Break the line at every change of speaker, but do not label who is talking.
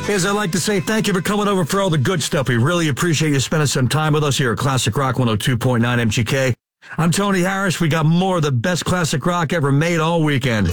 As I'd like to say, thank you for coming over for all the good stuff. We really appreciate you spending some time with us here at Classic Rock 102.9 MGK. I'm Tony Harris. We got more of the best classic rock ever made all weekend.